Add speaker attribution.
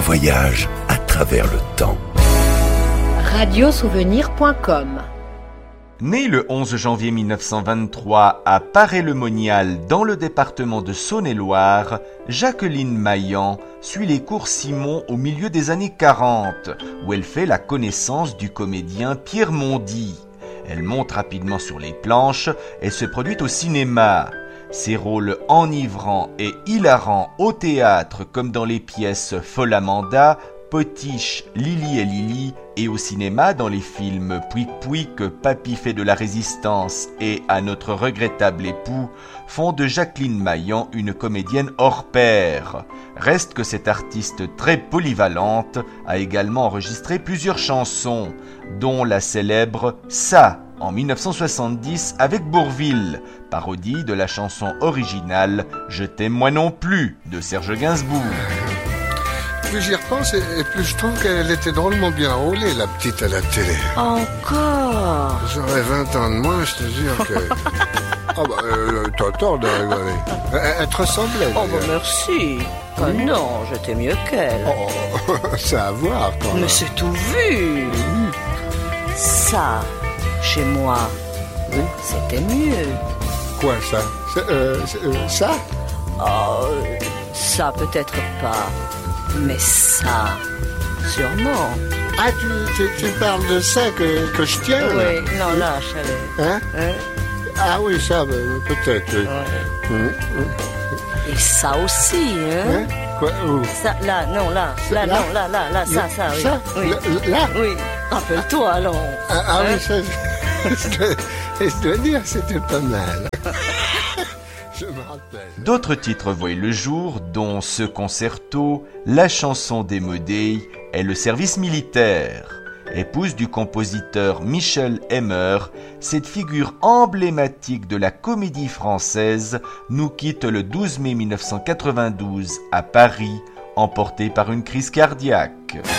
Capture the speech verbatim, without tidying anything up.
Speaker 1: voyage à travers le temps.
Speaker 2: radio souvenir point com.
Speaker 3: Née le onze janvier mille neuf cent vingt-trois à Paray-le-Monial dans le département de Saône-et-Loire, Jacqueline Maillan suit les cours Simon au milieu des années quarante, où elle fait la connaissance du comédien Pierre Mondy. Elle monte rapidement sur les planches et se produit au cinéma. Ses rôles enivrants et hilarants au théâtre comme dans les pièces Folle Amanda, Potiche, Lily et Lily, et au cinéma dans les films Pouic Pouic, Papy fait de la résistance et À notre regrettable époux, font de Jacqueline Maillan une comédienne hors pair. Reste que cette artiste très polyvalente a également enregistré plusieurs chansons, dont la célèbre Ça en mille neuf cent soixante-dix avec Bourvil, parodie de la chanson originale Je t'aime moi non plus de Serge Gainsbourg.
Speaker 4: Plus j'y repense et plus je trouve qu'elle était drôlement bien roulée, la petite à la télé.
Speaker 2: Encore?
Speaker 4: J'aurais vingt ans de moins, je te jure que... Ah bah, euh, t'as tort de rigoler. Elle, elle te ressemblait.
Speaker 5: Oh bah merci. Ah mmh. Non, j'étais mieux qu'elle.
Speaker 4: Oh, c'est à voir quand même.
Speaker 5: Mais c'est tout vu. Mmh. Ça, chez moi, oui, c'était mieux.
Speaker 4: Quoi ça? C'est, euh, c'est, euh, ça?
Speaker 5: Oh, ça peut-être pas. Mais ça, sûrement.
Speaker 4: Ah, tu, tu, tu parles de ça que, que je tiens?
Speaker 5: Oui, non, là, je savais.
Speaker 4: Hein, hein? Ah oui, ça, peut-être, oui.
Speaker 5: Ouais.
Speaker 4: Mmh, mmh.
Speaker 5: Et ça aussi, hein,
Speaker 4: hein? Quoi? Où?
Speaker 5: Ça, là, non, là, là, là, non, là, là, là, ça, ça, oui.
Speaker 4: Ça?
Speaker 5: Oui.
Speaker 4: Là?
Speaker 5: Oui, rappelle-toi, alors.
Speaker 4: Ah, ah
Speaker 5: hein?
Speaker 4: oui, ça, je, je, dois, je dois dire, c'était pas mal. Je me rappelle.
Speaker 3: D'autres titres voient le jour, dont ce concerto, la chanson des Modèles et le service militaire. Épouse du compositeur Michel Emmer, cette figure emblématique de la comédie française nous quitte le douze mai mille neuf cent quatre-vingt-douze à Paris, emportée par une crise cardiaque.